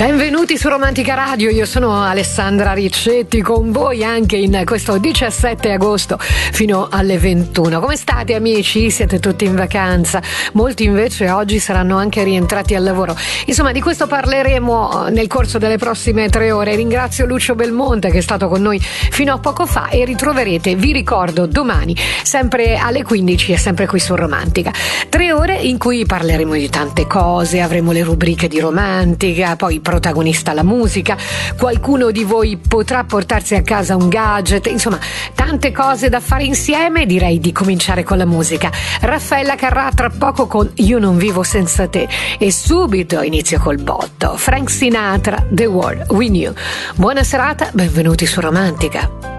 Benvenuti su Romantica Radio, io sono Alessandra Riccetti con voi anche in questo 17 agosto fino alle 21. Come state amici? Siete tutti in vacanza? Molti invece oggi saranno anche rientrati al lavoro. Insomma, di questo parleremo nel corso delle prossime 3 ore. Ringrazio Lucio Belmonte che è stato con noi fino a poco fa e ritroverete, vi ricordo, domani sempre alle 15 e sempre qui su Romantica. 3 ore in cui parleremo di tante cose, avremo le rubriche di Romantica, poi protagonista la musica, qualcuno di voi potrà portarsi a casa un gadget, insomma tante cose da fare insieme. Direi di cominciare con la musica. Raffaella Carrà tra poco con Io non vivo senza te e subito inizio col botto. Frank Sinatra, The World We Knew. Buona serata, benvenuti su Romantica.